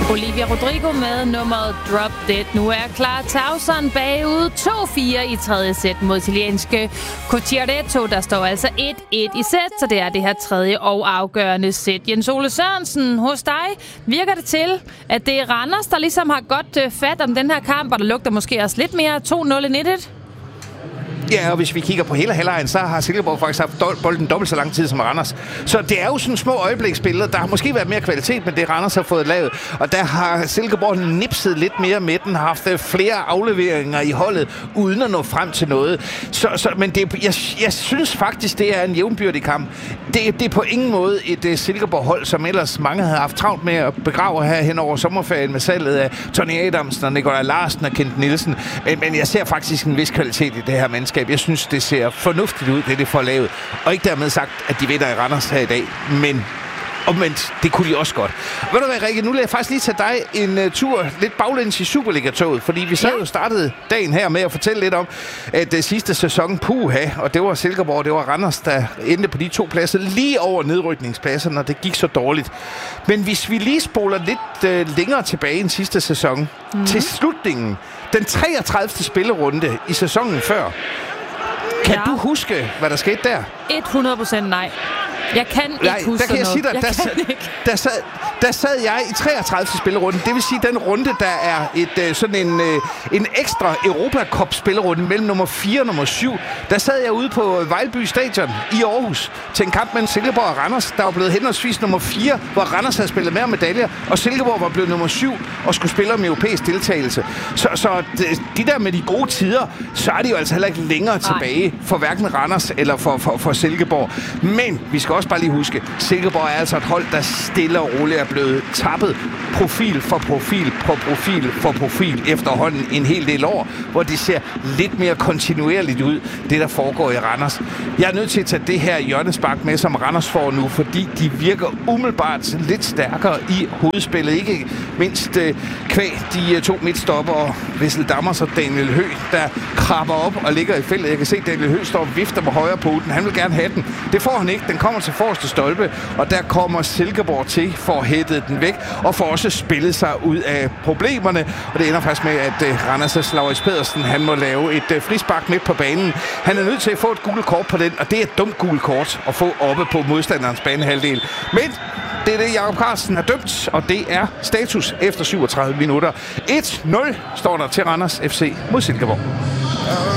Olivia Rodrigo med nummeret Drop Dead. Nu er klar Tauson bagud 2-4 i tredje sæt mod italienske Cocciaretto. Der står altså 1-1 i sæt, så det er det her tredje og afgørende sæt. Jens Ole Sørensen, hos dig virker det til, at det er Randers, der ligesom har godt fat om den her kamp, og der lugter måske også lidt mere 2-0 i 1-1. Ja, og hvis vi kigger på hele halvlejen, så har Silkeborg faktisk haft bolden dobbelt så lang tid som Randers. Så det er jo sådan små øjebliksbilleder. Der har måske været mere kvalitet med det, Randers har fået lavet. Og der har Silkeborg nipset lidt mere med den, har haft flere afleveringer i holdet, uden at nå frem til noget. Men jeg synes faktisk, det er en jævnbyrdig kamp. Det er på ingen måde et Silkeborg-hold, som ellers mange havde haft travlt med at begrave her hen over sommerferien med salget af Tony Adamsen og Nikolaj Larsen og Kent Nielsen. Men jeg ser faktisk en vis kvalitet i det her menneske. Jeg synes, det ser fornuftigt ud, det får lavet. Og ikke dermed sagt, at de vinder i Randers her i dag. Men omvendt, det kunne de også godt. Ved du hvad, Rikke? Nu vil jeg faktisk lige tage dig en tur lidt baglæns i Superliga-toget. Fordi vi så jo startede dagen her med at fortælle lidt om, at sidste sæson og det var Silkeborg, det var Randers, der endte på de 2 pladser lige over nedrykningspladserne, og det gik så dårligt. Men hvis vi lige spoler lidt længere tilbage end sidste sæson, til slutningen, den 33. spillerunde i sæsonen før, kan du huske, hvad der skete der? 100% nej. Jeg kan ikke huske der kan jeg sige dig, der sad jeg i 33. spillerunde. Det vil sige den runde, der er en ekstra Europacup-spillerunde mellem nummer 4 og nummer 7. Der sad jeg ude på Vejlby Stadion i Aarhus til en kamp mellem Silkeborg og Randers. Der var blevet henholdsvis nummer 4, hvor Randers havde spillet mere medaljer, og Silkeborg var blevet nummer 7 og skulle spille om europæisk deltagelse. Så de der med de gode tider, så er de jo altså heller ikke længere tilbage for hverken Randers eller for Silkeborg. Men vi skal også bare lige huske, Silkeborg er altså et hold, der stille og roligt er blevet tappet profil for profil på profil for profil efterhånden en hel del år, hvor det ser lidt mere kontinuerligt ud, det der foregår i Randers. Jeg er nødt til at tage det her hjørnespark med, som Randers får nu, fordi de virker umiddelbart lidt stærkere i hovedspillet. Ikke mindst kvæg de 2 midtstopper, Wessel Dammers og Daniel Høgh, der krabber op og ligger i feltet. Jeg kan se, at Daniel Høgh står og vifter på højre poten. Han vil gerne have den. Det får han ikke. Den kommer til forreste stolpe, og der kommer Silkeborg til for at hætte den væk, og får også spillet sig ud af problemerne. Og det ender faktisk med, at Randers' Laurits Pedersen, han må lave et frispark midt på banen. Han er nødt til at få et gult kort på den, og det er et dumt gult kort at få oppe på modstanderens banehalvdel. Men det er det, Jakob Carlsen har dømt, og det er status efter 37 minutter. 1-0 står der til Randers FC mod Silkeborg.